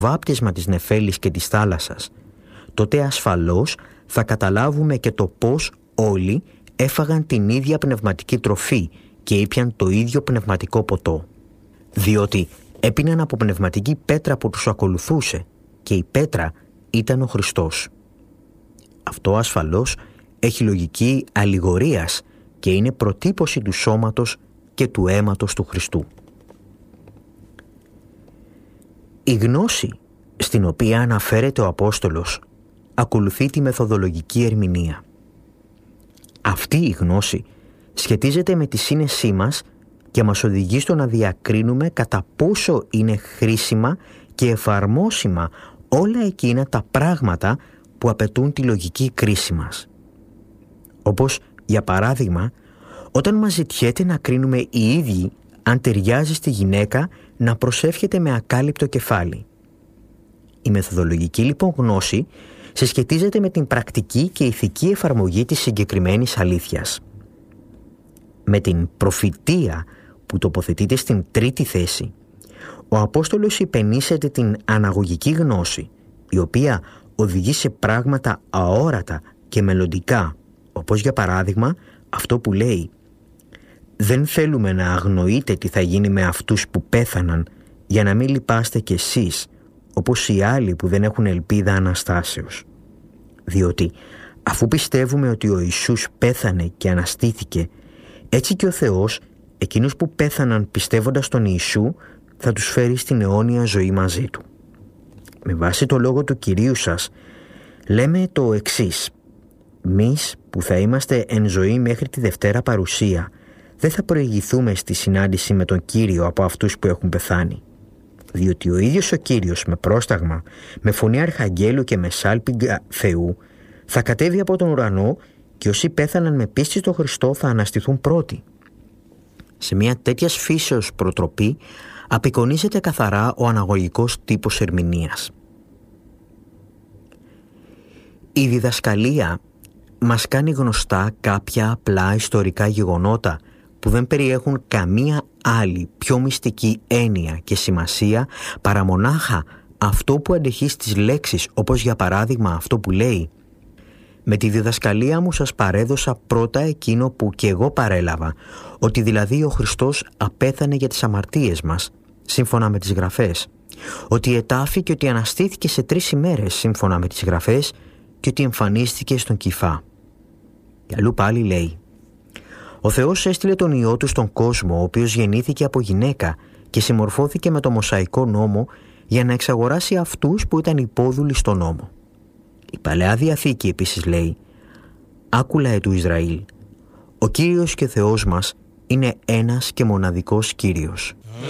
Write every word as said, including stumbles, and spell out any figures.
βάπτισμα της νεφέλης και της θάλασσας, τότε ασφαλώς θα καταλάβουμε και το πώς όλοι έφαγαν την ίδια πνευματική τροφή και ήπιαν το ίδιο πνευματικό ποτό. Διότι έπιναν από πνευματική πέτρα που τους ακολουθούσε και η πέτρα ήταν ο Χριστός. Αυτό ασφαλώς έχει λογική αλληγορίας και είναι προτύπωση του σώματος και του αίματος του Χριστού. Η γνώση στην οποία αναφέρεται ο Απόστολος ακολουθεί τη μεθοδολογική ερμηνεία. Αυτή η γνώση σχετίζεται με τη σύνεσή μας και μας οδηγεί στο να διακρίνουμε κατά πόσο είναι χρήσιμα και εφαρμόσιμα όλα εκείνα τα πράγματα που απαιτούν τη λογική κρίση μας. Όπως, για παράδειγμα, όταν μας ζητιέται να κρίνουμε οι ίδιοι αν ταιριάζει στη γυναίκα να προσεύχεται με ακάλυπτο κεφάλι. Η μεθοδολογική λοιπόν γνώση συσχετίζεται με την πρακτική και ηθική εφαρμογή της συγκεκριμένης αλήθειας. Με την προφητεία που τοποθετείται στην τρίτη θέση, ο Απόστολος υπενήσεται την αναγωγική γνώση, η οποία οδηγεί σε πράγματα αόρατα και μελλοντικά, όπως για παράδειγμα αυτό που λέει «Δεν θέλουμε να αγνοείτε τι θα γίνει με αυτούς που πέθαναν, για να μην λυπάστε κι εσείς, όπως οι άλλοι που δεν έχουν ελπίδα Αναστάσεως. Διότι αφού πιστεύουμε ότι ο Ιησούς πέθανε και αναστήθηκε, έτσι και ο Θεός, εκείνους που πέθαναν πιστεύοντας τον Ιησού, θα τους φέρει στην αιώνια ζωή μαζί Του». Με βάση το λόγο του Κυρίου σας, λέμε το εξής: «Μεις που θα είμαστε εν ζωή μέχρι τη Δευτέρα παρουσία, δεν θα προηγηθούμε στη συνάντηση με τον Κύριο από αυτούς που έχουν πεθάνει. Διότι ο ίδιος ο Κύριος με πρόσταγμα, με φωνή αρχαγγέλου και με σάλπιγγα Θεού, θα κατέβει από τον ουρανό και όσοι πέθαναν με πίστη στον Χριστό θα αναστηθούν πρώτοι». Σε μια τέτοιας φύσεως προτροπή απεικονίζεται καθαρά ο αναγωγικός τύπος ερμηνείας. Η διδασκαλία μας κάνει γνωστά κάποια απλά ιστορικά γεγονότα που δεν περιέχουν καμία άλλη πιο μυστική έννοια και σημασία παρά μονάχα αυτό που αντεχεί στις λέξεις, όπως για παράδειγμα αυτό που λέει «Με τη διδασκαλία μου σας παρέδωσα πρώτα εκείνο που και εγώ παρέλαβα, ότι δηλαδή ο Χριστός απέθανε για τις αμαρτίες μας, σύμφωνα με τις Γραφές, ότι ετάφη και ότι αναστήθηκε σε τρεις ημέρες, σύμφωνα με τις Γραφές, και ότι εμφανίστηκε στον Κηφά». Και αλλού πάλι λέει «Ο Θεός έστειλε τον Υιό Του στον κόσμο, ο οποίος γεννήθηκε από γυναίκα και συμμορφώθηκε με το Μωσαϊκό νόμο για να εξαγοράσει αυτούς που ήταν υπόδουλοι στον νόμο». Η Παλαιά Διαθήκη επίσης λέει «Άκου λαέ του Ισραήλ, ο Κύριος και Θεός μας είναι ένας και μοναδικός Κύριος».